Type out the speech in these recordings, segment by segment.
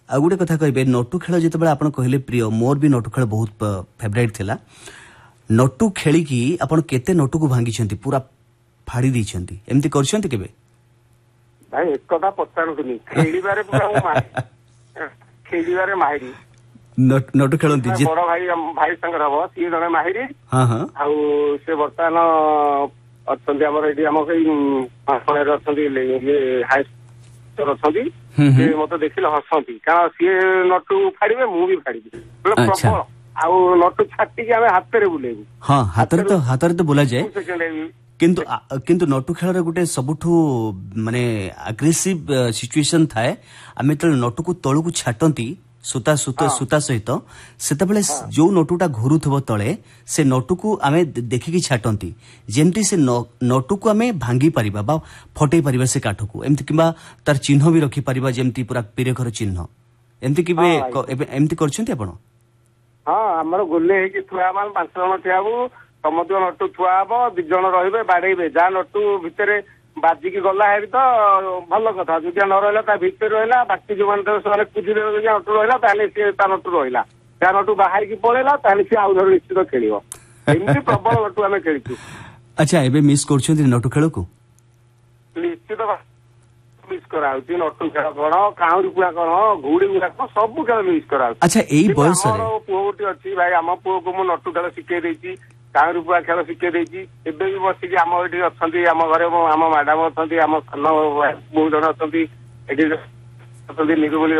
आ गोटे कथा कहबे नटु खेल जेतेबेले आपण कहले प्रिय मोर भी नटु खेल बहुत फेवरेट थिला नटु खेली की आपण केते नटु को भांगी छंती पूरा फाड़ी दी छंती एम्ति करछंती केबे भाई एक कथा पचारंतुनी खेलिबारे पूरा खेलिबारे माहिरी नटु खेलंती जे बड़ भाई संग रहबो सी जने माहिरी हां हां आ से वर्तमान अछंती हमर एडी हम कई पासणेर अछंती ये हाई स्कूल अछंती से मते देखिले हसंती कारण सी नटु फाड़ीबे मु भी फाड़ीबे अच्छा आ नटु छाटी के हमें हाथ रे बुलेबू हां हाथ रे तो बोला जाए किंतु नटु खेल गोटे सबुठू माने अग्रेसिव सिचुएशन थाए आमे त नटु को तळु को छाटंती सुता सहित सेतबेले जो नटुटा घुरुथबो तळे से नटु को आमे देखिकी छाटंती जेमती से नटु को आमे भांगी परिबा बा फटै परिबा से काठ को एमती किबा तार चिन्ह भी रखी परिबा जेमती पूरा पीरे घर चिन्ह एमती किबे एमती करछंती आपण हां हमर गोले हे कि थुआ मान 5 जण थियाबू समस्त नटु थुआ हबो 2 जण रहिबे बाडेइबे जा नटु भितरे बाजी की गला है तो भल कथा जो न रहा भितर रहा बाकी जो मैंने कुदी नटु रहा सी नटु रहा त्या नटु बाहर की पड़ेगा सी आउ धर निश्चित खेल एमती प्रबल नटु आम खेलु अच्छा एबे मिस करछंती नटु खेल को निश्चित मिस करा नटु खेल कौन काउरी पुआ कौन घुड़ी गुड़ा कौन सब खेल मिस करा अच्छा एई बयस रे पुओ गोटे अच्छी भाई आम पुओ को मु नटु खेल शिखे देछि काउरी पुआ खेल शिखे देछि एबे भी बसिकी आम एठी अछंती आम घरे आम मैडम अछंती आम सान बहुत जन अछंती एठी अछंती निरुबली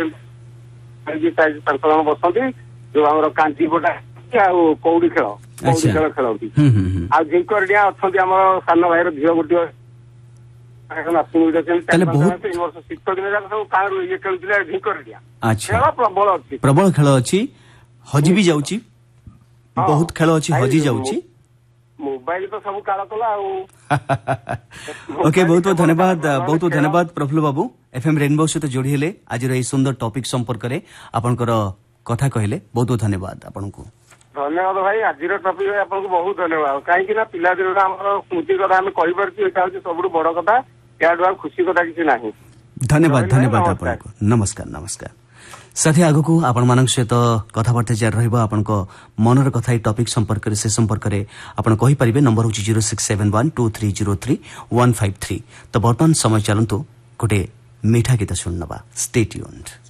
जन बसंती जो हमर कांची पटा कौड़ी खेल खेलती आ झिंकर डिया अछंती आम सान भाईर झियो गोटे शीत दिन सब काउरी ये खेलुथिले झिंकर डिया अच्छा प्रबल खेल अच्छी हजी भी जाउची बहुत खेल अच्छी हजी जाउची मोबाइल तो सब काला कला ओके बहुत बहुत धन्यवाद प्रफुल्ल बाबू एफएम रेनबो सहित जोड़ी हेले आज रही सुंदर टॉपिक संपर्क रे आपनकर कथा कहले बहुत बहुत धन्यवाद आपनको धन्यवाद भाई आज टॉपिक आपको बहुत धन्यवाद कहीं पिला दिन आम स्मृति कथा आम कही सब बड़ कथा या खुशी कथा किसी ना धन्यवाद आपको नमस्कार नमस्कार साथी आगको आपण मानक सहित कथबार्ता जारी रहइबो आपनको मनर कथा टॉपिक संपर्क से संपर्क रे आपण कहि परिबे नंबर होची 06712303 153 तो वर्तमान समय चलंतु गोटे मीठा गीत सुननबा स्टे ट्यून्ड